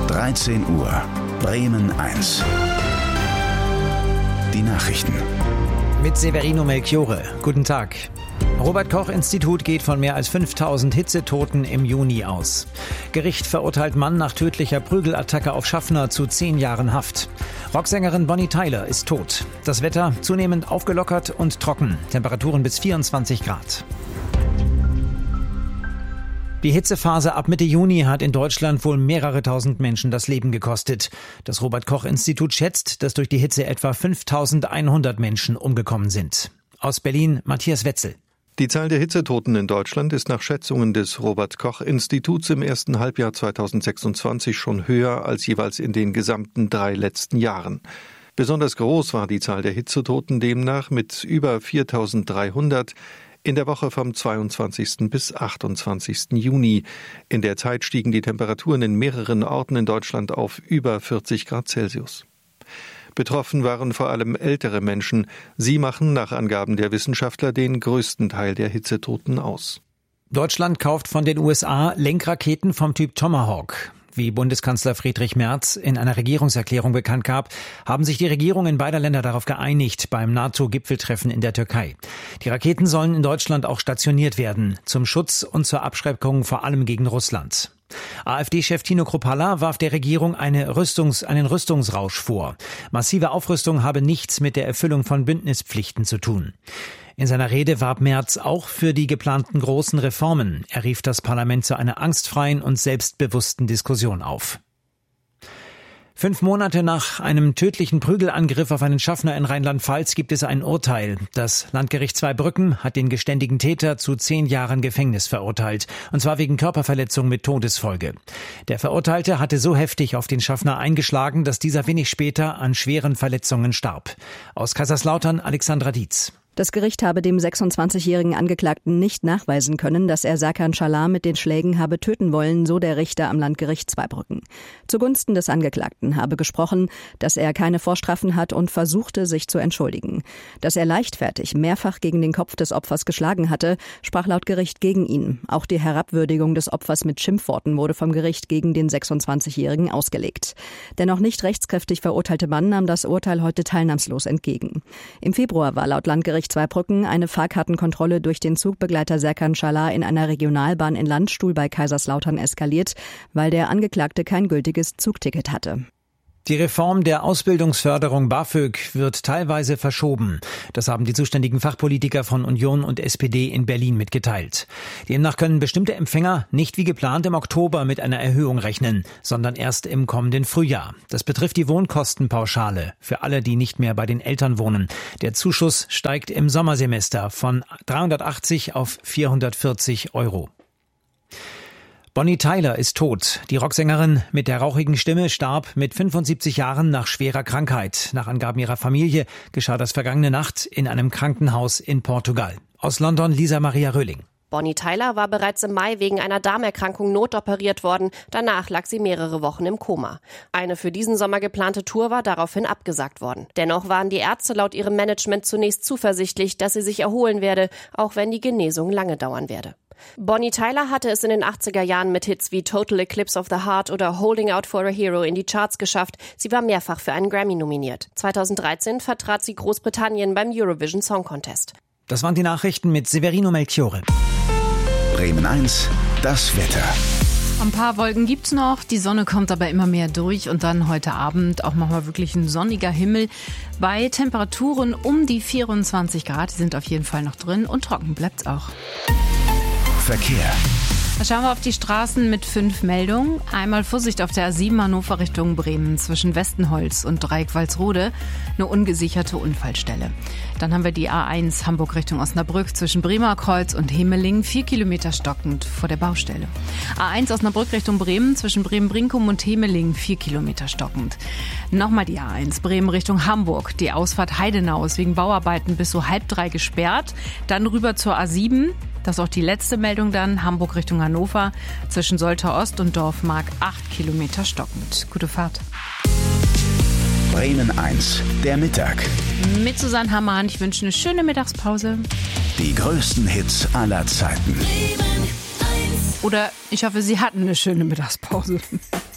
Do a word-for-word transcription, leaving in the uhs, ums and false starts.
dreizehn Uhr, Bremen eins. Die Nachrichten. Mit Severino Melchiorre. Guten Tag. Robert-Koch-Institut geht von mehr als fünftausend Hitzetoten im Juni aus. Gericht verurteilt Mann nach tödlicher Prügelattacke auf Schaffner zu zehn Jahren Haft. Rocksängerin Bonnie Tyler ist tot. Das Wetter zunehmend aufgelockert und trocken. Temperaturen bis vierundzwanzig Grad. Die Hitzephase ab Mitte Juni hat in Deutschland wohl mehrere tausend Menschen das Leben gekostet. Das Robert-Koch-Institut schätzt, dass durch die Hitze etwa fünftausendeinhundert Menschen umgekommen sind. Aus Berlin Matthias Wetzel. Die Zahl der Hitzetoten in Deutschland ist nach Schätzungen des Robert-Koch-Instituts im ersten Halbjahr zweitausendsechsundzwanzig schon höher als jeweils in den gesamten drei letzten Jahren. Besonders groß war die Zahl der Hitzetoten demnach mit über viertausenddreihundert in der Woche vom zweiundzwanzigsten bis achtundzwanzigsten Juni. In der Zeit stiegen die Temperaturen in mehreren Orten in Deutschland auf über vierzig Grad Celsius. Betroffen waren vor allem ältere Menschen. Sie machen nach Angaben der Wissenschaftler den größten Teil der Hitzetoten aus. Deutschland kauft von den U S A Lenkraketen vom Typ Tomahawk. Wie Bundeskanzler Friedrich Merz in einer Regierungserklärung bekannt gab, haben sich die Regierungen beider Länder darauf geeinigt beim NATO-Gipfeltreffen in der Türkei. Die Raketen sollen in Deutschland auch stationiert werden, zum Schutz und zur Abschreckung vor allem gegen Russland. AfD-Chef Tino Kruppalla warf der Regierung eine Rüstungs-, einen Rüstungsrausch vor. Massive Aufrüstung habe nichts mit der Erfüllung von Bündnispflichten zu tun. In seiner Rede warb Merz auch für die geplanten großen Reformen. Er rief das Parlament zu einer angstfreien und selbstbewussten Diskussion auf. Fünf Monate nach einem tödlichen Prügelangriff auf einen Schaffner in Rheinland-Pfalz gibt es ein Urteil. Das Landgericht Zweibrücken hat den geständigen Täter zu zehn Jahren Gefängnis verurteilt. Und zwar wegen Körperverletzung mit Todesfolge. Der Verurteilte hatte so heftig auf den Schaffner eingeschlagen, dass dieser wenig später an schweren Verletzungen starb. Aus Kaiserslautern Alexandra Dietz. Das Gericht habe dem sechsundzwanzigjährigen Angeklagten nicht nachweisen können, dass er Serkan Çalar mit den Schlägen habe töten wollen, so der Richter am Landgericht Zweibrücken. Zugunsten des Angeklagten habe gesprochen, dass er keine Vorstrafen hat und versuchte, sich zu entschuldigen. Dass er leichtfertig mehrfach gegen den Kopf des Opfers geschlagen hatte, sprach laut Gericht gegen ihn. Auch die Herabwürdigung des Opfers mit Schimpfworten wurde vom Gericht gegen den sechsundzwanzigjährigen ausgelegt. Der noch nicht rechtskräftig verurteilte Mann nahm das Urteil heute teilnahmslos entgegen. Im Februar war laut Landgericht Zweibrücken eine Fahrkartenkontrolle durch den Zugbegleiter Serkan Çalar in einer Regionalbahn in Landstuhl bei Kaiserslautern eskaliert, weil der Angeklagte kein gültiges Zugticket hatte. Die Reform der Ausbildungsförderung BAföG wird teilweise verschoben. Das haben die zuständigen Fachpolitiker von Union und S P D in Berlin mitgeteilt. Demnach können bestimmte Empfänger nicht wie geplant im Oktober mit einer Erhöhung rechnen, sondern erst im kommenden Frühjahr. Das betrifft die Wohnkostenpauschale für alle, die nicht mehr bei den Eltern wohnen. Der Zuschuss steigt im Sommersemester von dreihundertachtzig auf vierhundertvierzig Euro. Bonnie Tyler ist tot. Die Rocksängerin mit der rauchigen Stimme starb mit fünfundsiebzig Jahren nach schwerer Krankheit. Nach Angaben ihrer Familie geschah das vergangene Nacht in einem Krankenhaus in Portugal. Aus London Lisa Maria Röhling. Bonnie Tyler war bereits im Mai wegen einer Darmerkrankung notoperiert worden. Danach lag sie mehrere Wochen im Koma. Eine für diesen Sommer geplante Tour war daraufhin abgesagt worden. Dennoch waren die Ärzte laut ihrem Management zunächst zuversichtlich, dass sie sich erholen werde, auch wenn die Genesung lange dauern werde. Bonnie Tyler hatte es in den achtziger Jahren mit Hits wie Total Eclipse of the Heart oder Holding Out for a Hero in die Charts geschafft. Sie war mehrfach für einen Grammy nominiert. zweitausenddreizehn vertrat sie Großbritannien beim Eurovision Song Contest. Das waren die Nachrichten mit Severino Melchiorre. Bremen eins, das Wetter. Ein paar Wolken gibt's noch, die Sonne kommt aber immer mehr durch und dann heute Abend auch nochmal wirklich ein sonniger Himmel bei Temperaturen um die vierundzwanzig Grad, die sind auf jeden Fall noch drin und trocken bleibt's auch. Verkehr. Da schauen wir auf die Straßen mit fünf Meldungen. Einmal Vorsicht auf der A sieben Hannover Richtung Bremen zwischen Westenholz und Dreieck-Walsrode, eine ungesicherte Unfallstelle. Dann haben wir die A eins Hamburg Richtung Osnabrück zwischen Bremer Kreuz und Hemeling, vier Kilometer stockend vor der Baustelle. A eins Osnabrück Richtung Bremen zwischen Bremen-Brinkum und Hemeling, vier Kilometer stockend. Nochmal die A eins Bremen Richtung Hamburg, die Ausfahrt Heidenau ist wegen Bauarbeiten bis so halb drei gesperrt. Dann rüber zur A sieben. Das ist auch die letzte Meldung dann. Hamburg Richtung Hannover zwischen Soltau Ost und Dorfmark acht Kilometer stockend. Gute Fahrt. Bremen eins, der Mittag. Mit Susanne Hammann. Ich wünsche eine schöne Mittagspause. Die größten Hits aller Zeiten. Oder ich hoffe, Sie hatten eine schöne Mittagspause.